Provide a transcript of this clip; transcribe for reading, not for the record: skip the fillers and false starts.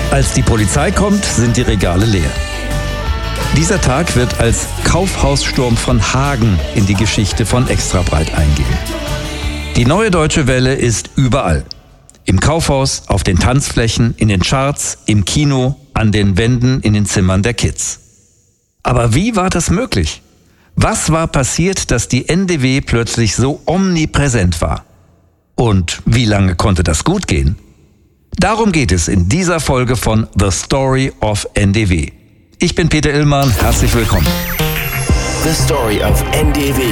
Als die Polizei kommt, sind die Regale leer. Dieser Tag wird als Kaufhaussturm von Hagen in die Geschichte von Extrabreit eingehen. Die Neue Deutsche Welle ist überall. Im Kaufhaus, auf den Tanzflächen, in den Charts, im Kino, an den Wänden, in den Zimmern der Kids. Aber wie war das möglich? Was war passiert, dass die NDW plötzlich so omnipräsent war? Und wie lange konnte das gut gehen? Darum geht es in dieser Folge von The Story of NDW. Ich bin Peter Illmann, herzlich willkommen. The Story of NDW.